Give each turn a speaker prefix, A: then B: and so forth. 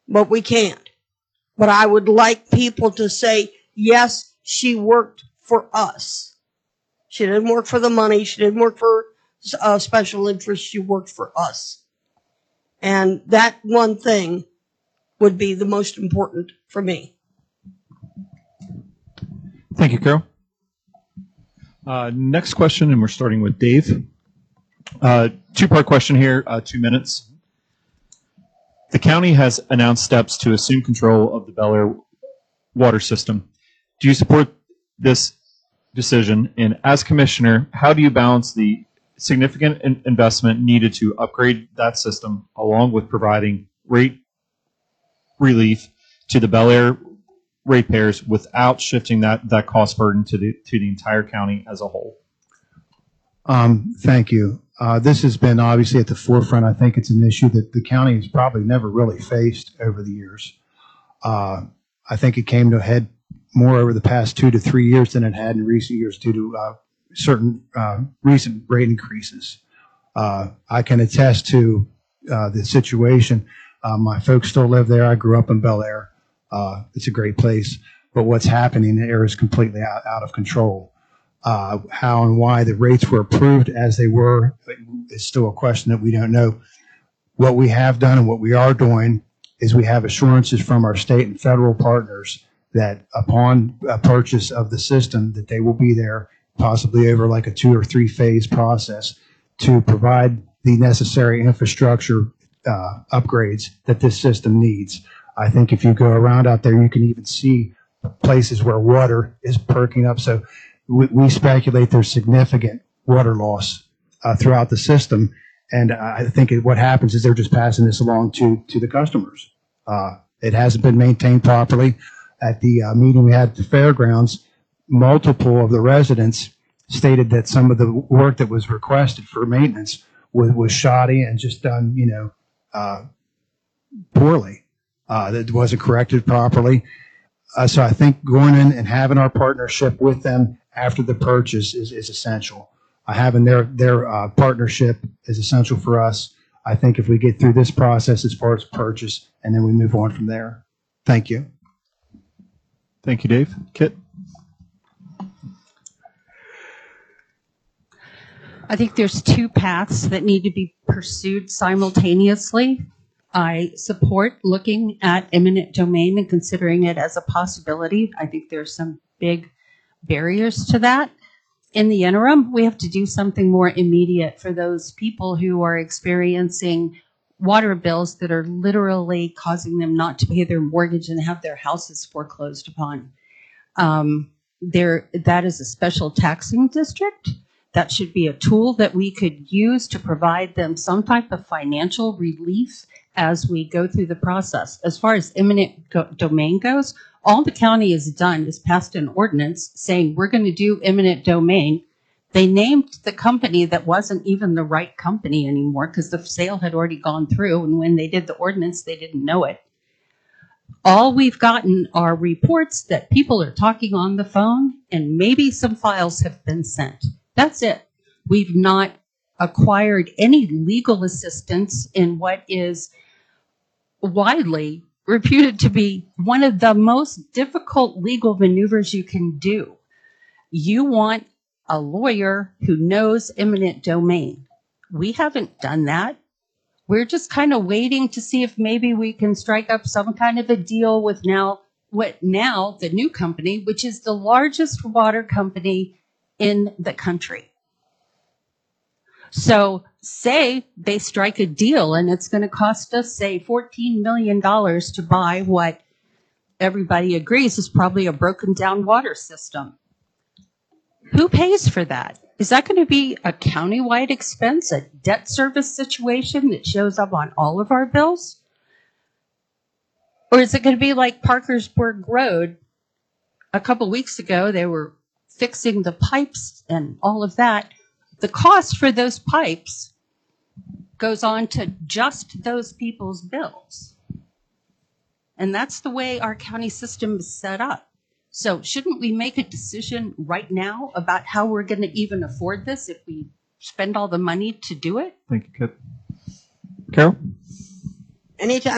A: but we can't. But I would like people to say, yes, she worked for us. She didn't work for the money. She didn't work for special interest. She worked for us. And that one thing would be the most important for me.
B: Thank you, Carol. Next question, and we're starting with Dave. Two-part question here, 2 minutes. The county has announced steps to assume control of the Bel Air water system. Do you support this decision? And as commissioner, how do you balance the significant investment needed to upgrade that system along with providing rate relief to the Bel Air ratepayers without shifting that cost burden to the entire county as a whole?
C: Thank you. This has been obviously at the forefront. I think it's an issue that the county has probably never really faced over the years. I think it came to a head more over the past 2 to 3 years than it had in recent years due to certain recent rate increases. I can attest to the situation. My folks still live there. I grew up in Bel Air. It's a great place. But what's happening there is completely out of control. How and why the rates were approved as they were is still a question that we don't know. What we have done and what we are doing is we have assurances from our state and federal partners that upon purchase of the system that they will be there possibly over like a 2 or 3 phase process to provide the necessary infrastructure upgrades that this system needs. I think if you go around out there, you can even see places where water is perking up. So we speculate there's significant water loss throughout the system. And I think what happens is they're just passing this along to the customers. It hasn't been maintained properly. At the meeting we had at the fairgrounds, multiple of the residents stated that some of the work that was requested for maintenance was shoddy and just done, poorly. That wasn't corrected properly. So I think going in and having our partnership with them after the purchase is essential. Having their partnership is essential for us. I think if we get through this process as far as purchase, and then we move on from there. Thank you.
B: Thank you, Dave. Kit?
D: I think there's 2 paths that need to be pursued simultaneously. I support looking at eminent domain and considering it as a possibility. I think there's some big barriers to that. In the interim, we have to do something more immediate for those people who are experiencing water bills that are literally causing them not to pay their mortgage and have their houses foreclosed upon. That is a special taxing district. That should be a tool that we could use to provide them some type of financial relief as we go through the process. As far as eminent domain goes, all the county has done is passed an ordinance saying we're going to do eminent domain. They named the company that wasn't even the right company anymore because the sale had already gone through, and when they did the ordinance, they didn't know it. All we've gotten are reports that people are talking on the phone and maybe some files have been sent. That's it. We've not acquired any legal assistance in what is widely reputed to be one of the most difficult legal maneuvers you can do. You want a lawyer who knows eminent domain. We haven't done that. We're just kind of waiting to see if maybe we can strike up some kind of a deal with the new company, which is the largest water company in the country. So say they strike a deal and it's going to cost us, say, $14 million to buy what everybody agrees is probably a broken down water system. Who pays for that? Is that going to be a countywide expense, a debt service situation that shows up on all of our bills? Or is it going to be like Parkersburg Road? A couple weeks ago, they were fixing the pipes and all of that. The cost for those pipes goes on to just those people's bills. And that's the way our county system is set up. So shouldn't we make a decision right now about how we're going to even afford this if we spend all the money to do it?
B: Thank you, Kit. Carol?
A: Anytime